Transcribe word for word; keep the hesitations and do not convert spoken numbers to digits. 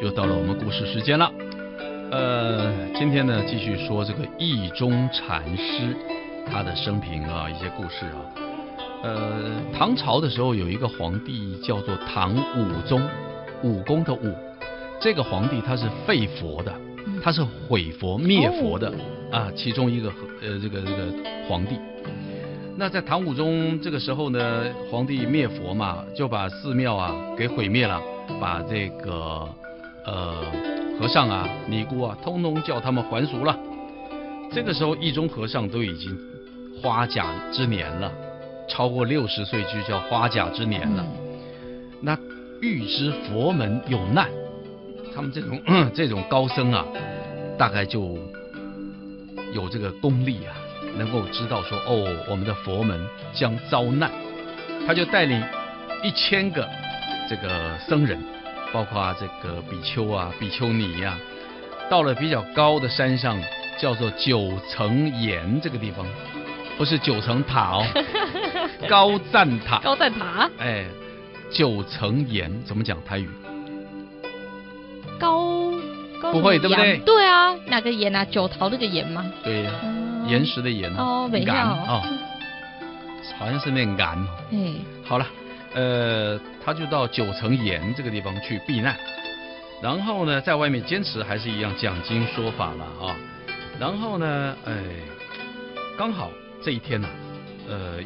又到了我们故事时间了。呃，今天呢继续说这个易中禅师他的生平啊，一些故事啊。呃，唐朝的时候有一个皇帝叫做唐武宗，武功的武。这个皇帝他是废佛的，他是毁佛灭佛的、哦、啊，其中一个呃这个这个皇帝。那在唐武宗这个时候呢，皇帝灭佛嘛，就把寺庙啊给毁灭了，把这个呃和尚啊、尼姑啊，通通叫他们还俗了。这个时候，义中和尚都已经花甲之年了，超过六十岁就叫花甲之年了。嗯、那预知佛门有难，他们这种这种高僧啊，大概就有这个功力啊。能够知道说哦，我们的佛门将遭难，他就带领一千个这个僧人，包括这个比丘啊、比丘尼呀、啊，到了比较高的山上，叫做九层岩这个地方，不是九层塔哦，高赞塔。 高赞塔。 哎，九层岩怎么讲台语？ 高高不会对不对？ 对啊，哪个岩啊？九桃那个岩吗？ 对呀、啊。岩石的岩哦，没有哦，好像是念岩。 嗯， 好了，呃，他就到九层岩这个地方去避难，然后呢，在外面坚持还是一样讲经说法了啊。然后呢，哎，刚好这一天呢、啊，呃。